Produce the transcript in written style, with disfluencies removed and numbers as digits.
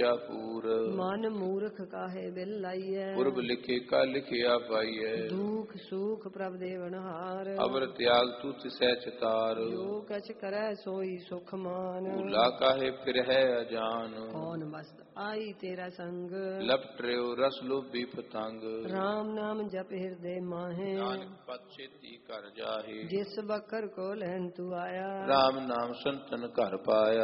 ਪੂਰ ਮਨ ਮੂਰਖ ਕਾਹੇ ਬਿਲ ਲਾਈਐ ਪੁਰਬ ਲਿਖੇ ਕਾ ਲਿਖਿਆ ਪਾਈਐ ਦੁਖ ਸੁਖ ਪ੍ਰਭ ਦੇਵਨਹਾਰ ਅਵਰ ਤਿਆਗ ਤੂ ਤਿਸੈ ਚਿਤਾਰ ਜੋ ਕਛ ਕਰੈ ਸੋਈ ਸੁਖ ਮਾਨ ਭੂਲਾ ਕਾਹੇ ਫਿਰਹਿ ਅਜਾਨ ਕੌਣ ਮਸਤ ਆਈ ਤੇਰਾ ਸੰਗ ਲਪਟਰਿਓ ਰਸ ਲੋਭੀ ਪਤੰਗ ਰਾਮ ਨਾਮ ਜਪ ਹਿਰਦੇ ਮਾਹੇ ਨਾਨਕ ਪਤ ਛੇਤੀ ਕਰ ਜਾਹੇ ਜਿਸ ਬਖਰ ਕੋ ਲੈਣ ਤੂੰ ਆਇਆ ਰਾਮ ਨਾਮ ਸੰਤਨ ਘਰ ਪਾਇਆ